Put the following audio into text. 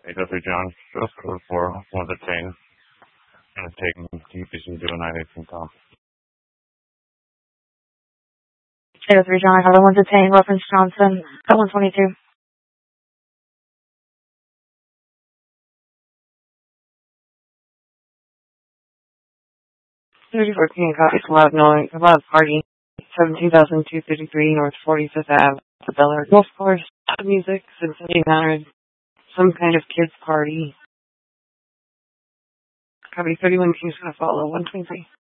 AW John, just code for one of the chains. And taking TPC 0918 Tom. AW John, I have one detained, reference Johnson, at 122. Loud Party, 17,233 North 45th Ave, the Bel Air Golf Course, music, since 1800, some kind of kids party. Copy 31 King's gonna follow, 123.